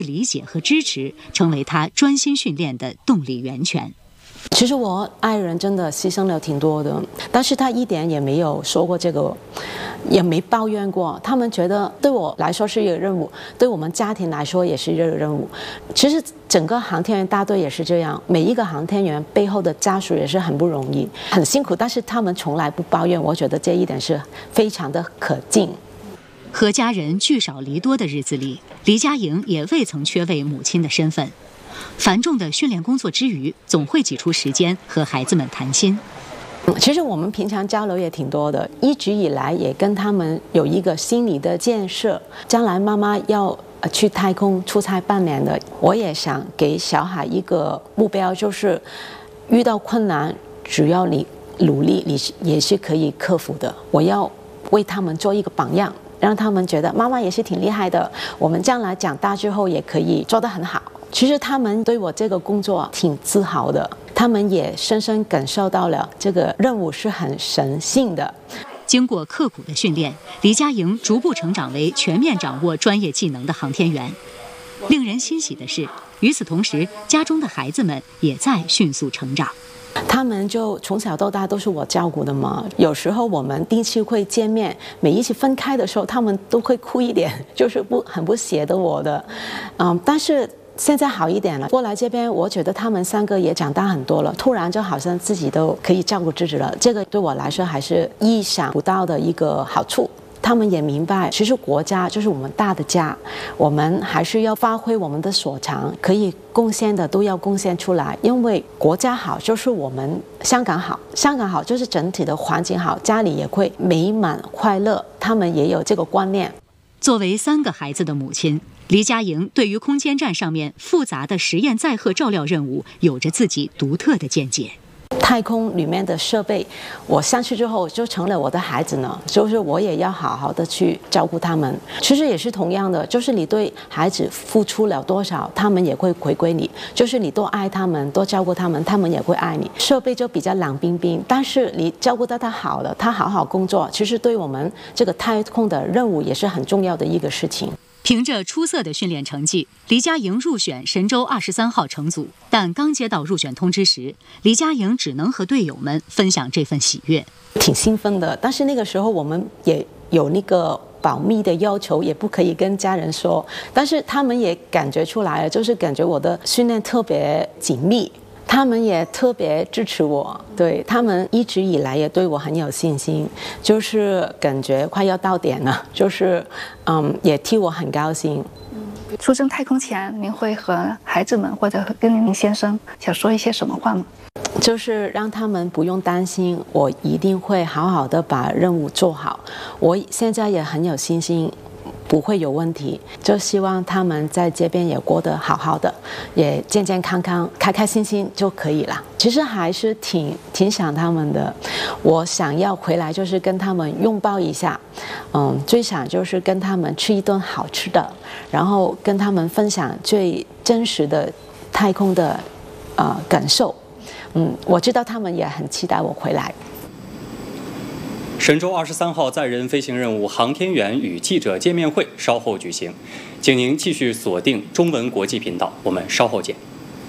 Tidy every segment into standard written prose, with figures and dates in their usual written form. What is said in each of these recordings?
理解和支持成为他专心训练的动力源泉。 其实我爱人真的牺牲了挺多的，但是他一点也没有说过这个，也没抱怨过。他们觉得对我来说是一个任务，对我们家庭来说也是一个任务。其实整个航天员大队也是这样，每一个航天员背后的家属也是很不容易，很辛苦，但是他们从来不抱怨。我觉得这一点是非常的可敬。 和家人聚少离多的日子里，黎佳莹也未曾缺为母亲的身份。繁重的训练工作之余，总会挤出时间和孩子们谈心。 其实我们平常交流也挺多的，一直以来也跟他们有一个心理的建设。将来妈妈要去太空出差半年的，我也想给小孩一个目标，就是遇到困难，只要你努力，你也是可以克服的。我要为他们做一个榜样，让他们觉得妈妈也是挺厉害的，我们将来长大之后也可以做得很好。其实他们对我这个工作挺自豪的，他们也深深感受到了这个任务是很神性的。 经过刻苦的训练，黎佳莹逐步成长为全面掌握专业技能的航天员。令人欣喜的是，与此同时，家中的孩子们也在迅速成长。 他们就从小到大都是我照顾的嘛，有时候我们定期会见面，每一次分开的时候，他们都会哭一点，就是很不舍得我的，但是现在好一点了。过来这边，我觉得他们三个也长大很多了，突然就好像自己都可以照顾自己了，这个对我来说还是意想不到的一个好处。他们也明白，其实国家就是我们大的家，我们还是要发挥我们的所长，可以贡献的都要贡献出来。因为国家好，就是我们香港好，香港好就是整体的环境好，家里也会美满快乐。他们也有这个观念。 作为3个孩子的母亲，黎佳莹对于空间站上面复杂的实验载荷照料任务有着自己独特的见解。 太空里面的设备，我上去之后就成了我的孩子呢，就是我也要好好的去照顾他们。其实也是同样的，就是你对孩子付出了多少，他们也会回归你，就是你多爱他们，多照顾他们，他们也会爱你。设备就比较冷冰冰，但是你照顾到他好了，他好好工作，其实对我们这个太空的任务也是很重要的一个事情。 凭着出色的训练成绩，黎佳莹入选神舟23号乘组。但刚接到入选通知时，黎佳莹只能和队友们分享这份喜悦。 挺兴奋的，但是那个时候我们也有那个保密的要求，也不可以跟家人说。但是他们也感觉出来了，就是感觉我的训练特别紧密。他们也特别支持我，对，他们一直以来也对我很有信心，就是感觉快要到点了，就是也替我很高兴。 出征太空前，您会和孩子们或者跟您先生想说一些什么话吗？ 就是让他们不用担心，我一定会好好的把任务做好。我现在也很有信心，不会有问题，就希望他们在这边也过得好好的，也健健康康、开开心心就可以了。其实还是挺想他们的，我想要回来就是跟他们拥抱一下，最想就是跟他们吃一顿好吃的，然后跟他们分享最真实的太空的感受。我知道他们也很期待我回来。 神舟23号载人飞行任务航天员与记者见面会稍后举行，请您继续锁定中文国际频道，我们稍后见。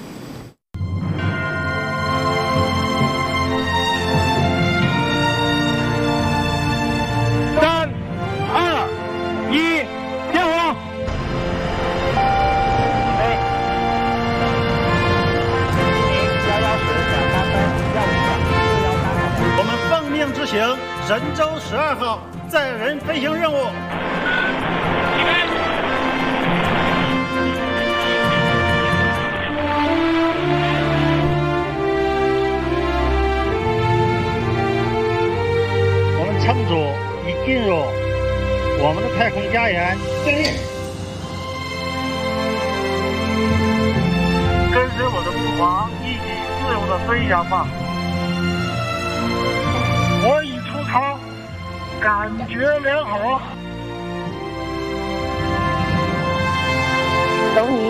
3、2、1，点火！我们奉命执行神舟12号载人飞行任务。我们乘组已进入我们的太空家园，敬礼。跟随我的目光，一起自由的飞翔吧。我已出舱，感觉良好。 等你